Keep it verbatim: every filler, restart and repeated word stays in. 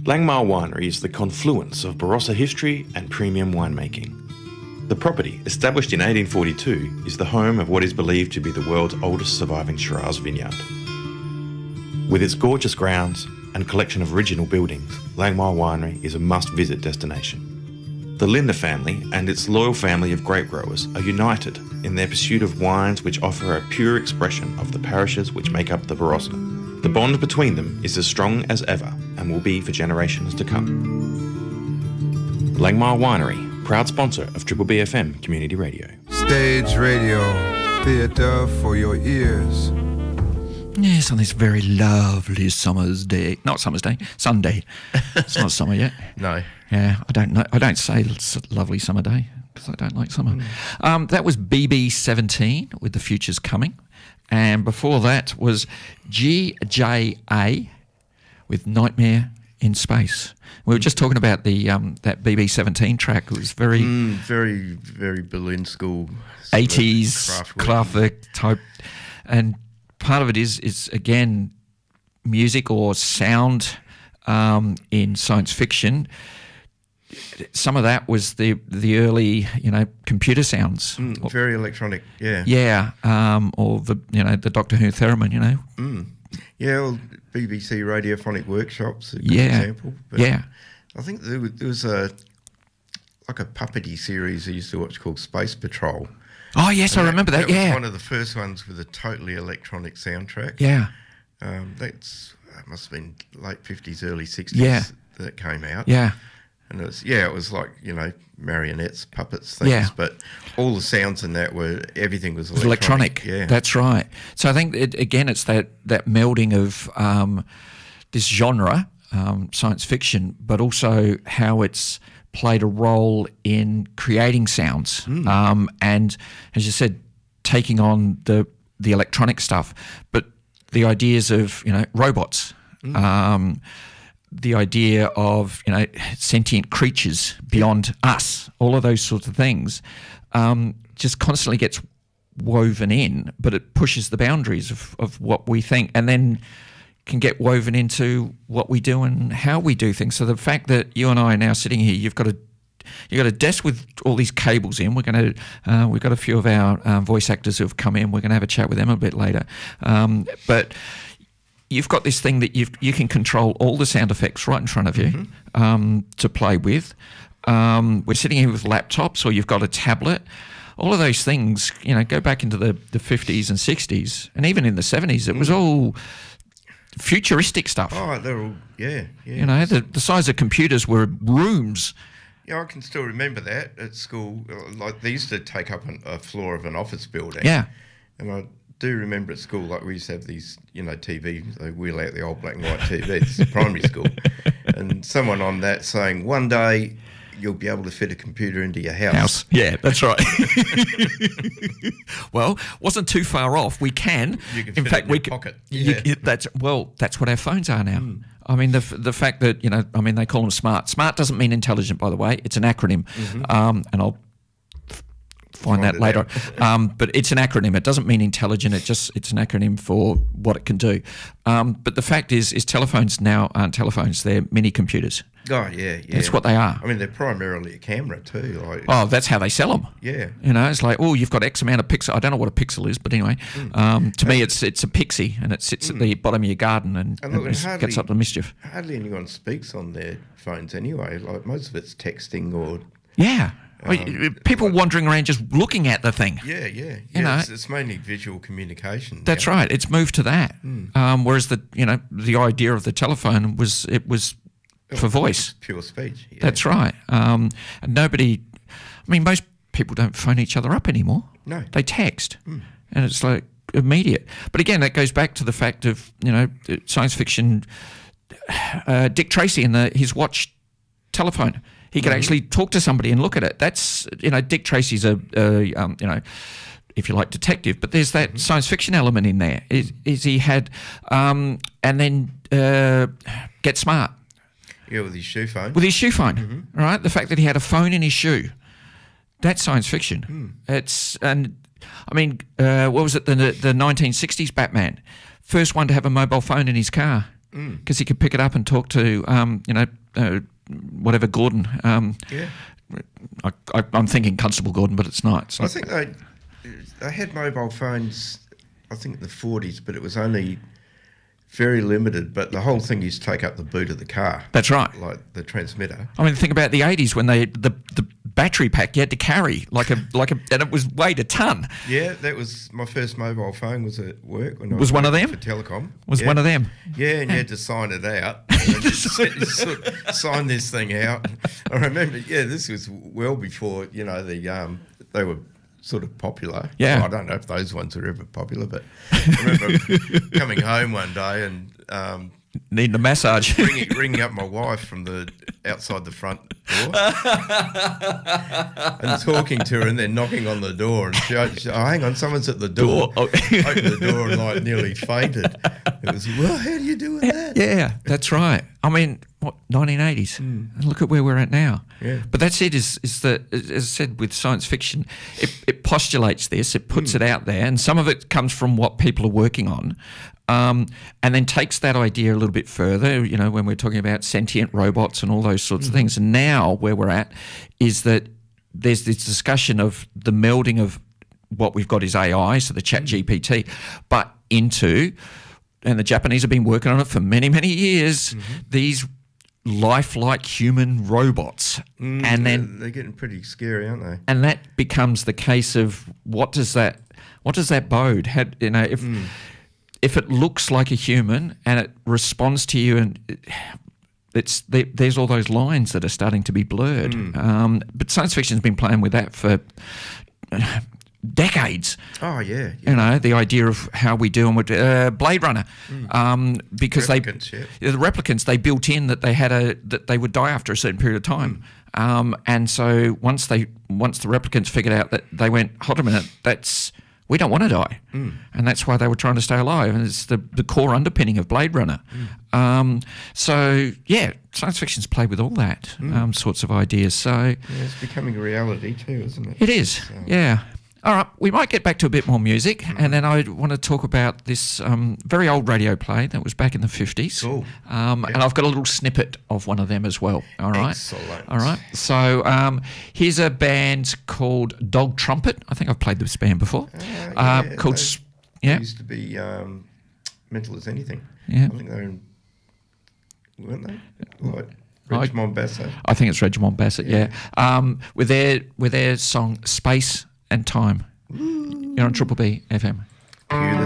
Langmar Winery is the confluence of Barossa history and premium winemaking. The property, established in eighteen forty-two, is the home of what is believed to be the world's oldest surviving Shiraz vineyard. With its gorgeous grounds and collection of original buildings, Langmar Winery is a must-visit destination. The Linder family and its loyal family of grape growers are united in their pursuit of wines which offer a pure expression of the parishes which make up the Barossa. The bond between them is as strong as ever and will be for generations to come. Langmar Winery, proud sponsor of Triple B F M Community Radio. Stage radio, theatre for your ears. Yes, on this very lovely summer's day. Not summer's day, Sunday. It's not summer yet. No. Yeah, I don't know. I don't say it's a lovely summer day because I don't like summer. Mm. Um, that was B B seventeen with The Future's Coming. And before that was G J A with Nightmare in Space. We were just talking about the um, that B B seventeen track. It was very... Mm, very, very Berlin school. eighties, Kraftwerk type. And part of it is, is again, music or sound um, in science fiction. Some of that was the the early, you know, computer sounds. Mm, very electronic, yeah. Yeah, um, or the, you know, the Doctor Who theremin, you know. Mm. Yeah, well, B B C Radiophonic Workshops, a good yeah. example. But yeah. I think there was, there was a, like a puppety series I used to watch called Space Patrol. Oh, yes, and I remember that, that yeah. was one of the first ones with a totally electronic soundtrack. Yeah. Um, that's, that must have been late fifties, early sixties yeah. that came out. Yeah. And it was, yeah, it was like, you know, marionettes, puppets, things. Yeah. But all the sounds in that were, everything was It was electronic. electronic. Yeah. That's right. So I think, it, again, it's that, that melding of um, this genre, um, science fiction, but also how it's played a role in creating sounds. Mm. Um, and, as you said, taking on the the electronic stuff. But the ideas of, you know, robots, mm. um the idea of, you know, sentient creatures beyond us, all of those sorts of things, um, just constantly gets woven in, but it pushes the boundaries of, of what we think, and then can get woven into what we do and how we do things. So the fact that you and I are now sitting here, you've got a you've got a desk with all these cables in. We're going to uh, we've got a few of our uh, voice actors who have come in. We're going to have a chat with them a bit later, um, but you've got this thing that you you can control all the sound effects right in front of you, mm-hmm. um, to play with. Um, we're sitting here with laptops, or you've got a tablet. All of those things, you know, go back into the, the fifties and sixties, and even in the seventies, it was all futuristic stuff. Oh, they're all, yeah, yeah. You know, the, the size of computers were rooms. Yeah, I can still remember that at school. Like, they used to take up an, a floor of an office building. Yeah. And I do remember at school, like, we used to have these, you know, T V, they wheel out the old black and white T Vs, primary school, and someone on that saying, one day you'll be able to fit a computer into your house. House. Yeah, that's right. Well, wasn't too far off. We can. You can in fit fact, it in we your can, pocket. You, Yeah. that's well, that's what our phones are now. Mm. I mean, the the fact that, you know, I mean, they call them smart. Smart doesn't mean intelligent, by the way. It's an acronym, mm-hmm. um, and I'll f- find, find that later. um, but it's an acronym. It doesn't mean intelligent. It just it's an acronym for what it can do. Um, but the fact is, is telephones now aren't telephones. They're mini computers. Oh, yeah, yeah. That's what they are. I mean, they're primarily a camera too. Like, oh, that's how they sell them. Yeah. You know, it's like, oh, you've got X amount of pixel. I don't know what a pixel is, but anyway, mm. um, to me, it's it's a pixie, and it sits mm. at the bottom of your garden and, and, look, and hardly, gets up to mischief. Hardly anyone speaks on their phones anyway. Like, most of it's texting or... Yeah. Um, People like, wandering around just looking at the thing. Yeah, yeah. yeah you know, it's, it's mainly visual communication. That's now. right. It's moved to that. Mm. Um, whereas the you know the idea of the telephone was it was for voice, pure speech. Yeah. That's right. Um, and nobody. I mean, most people don't phone each other up anymore. No, they text, mm. and it's like immediate. But again, that goes back to the fact of you know science fiction. Uh, Dick Tracy and the his watch telephone. He could mm-hmm. actually talk to somebody and look at it. That's, you know, Dick Tracy's a, a um, you know, if you like, detective, but there's that mm-hmm. science fiction element in there. Is, is he had, um, and then uh, Get Smart. Yeah, with his shoe phone. With his shoe phone, mm-hmm. right? The fact that he had a phone in his shoe, that's science fiction. Mm. It's, and I mean, uh, what was it, the the nineteen sixties Batman? First one to have a mobile phone in his car. because he could pick it up and talk to, um, you know, uh, whatever Gordon. Um, Yeah. I, I, I'm thinking Constable Gordon, but it's not. It's I not. think they they had mobile phones, I think in the forties, but it was only very limited. But the whole thing used to take up the boot of the car. That's right. Like the transmitter. I mean, think about the eighties when they the, the battery pack you had to carry like a like a and it was weighed a ton. Yeah, that was my first mobile phone. Was at work when I Was one of working them? for Telecom. Was Yeah. one of them. Yeah, and you had to sign it out. And then you sort of- sort of sign this thing out. I remember, yeah, this was well before, you know, the um, they were sort of popular. Yeah. Well, I don't know if those ones were ever popular, but I remember coming home one day and um, Needing a massage. ringing, ringing up my wife from the outside the front door and talking to her and then knocking on the door and she, she oh, hang on, someone's at the door. Door. Oh. Opened the door and like nearly fainted. It was, well, how do you do with that? Yeah, that's right. I mean, what, nineteen eighties? And look at where we're at now. Yeah. But that's it, is, is that, as I said, with science fiction, it, it postulates this, it puts it out there, and some of it comes from what people are working on, um, and then takes that idea a little bit further, you know, when we're talking about sentient robots and all those sorts of things. And now where we're at is that there's this discussion of the melding of what we've got is A I, so the Chat G P T, but into, and the Japanese have been working on it for many, many years, these lifelike human robots. Mm, and they're, then they're getting pretty scary, aren't they? and that becomes the case of what does that what does that bode? Had, you know, if if it looks like a human and it responds to you, and it, it's there, there's all those lines that are starting to be blurred. Um, but science fiction's been playing with that for uh, decades. Oh, yeah. yeah. You know, the idea of how we do and what uh, Blade Runner, um, because Replicants, they yeah. yeah, the replicants they built in that they had a that they would die after a certain period of time, um, and so once they once the replicants figured out that, they went, hold a minute, that's we don't want to die, and that's why they were trying to stay alive, and it's the the core underpinning of Blade Runner. Um, so yeah, science fiction's played with all that um, sorts of ideas. So Yeah, it's becoming a reality too, isn't it? it is, yeah. All right, we might get back to a bit more music, and then I want to talk about this um, very old radio play that was back in the fifties. Cool. Um, And I've got a little snippet of one of them as well. All right. Excellent. All right. So um, here's a band called Dog Trumpet. I think I've played this band before. Uh, Uh, yeah, called they S- yeah. used to be um, Mental as Anything. Yeah. I think they were in, weren't they? Like Richmond Bassett. I think it's Regiment Bassett. Yeah. Um, with their with their song Space and Time. You're on Triple B F M. Cue the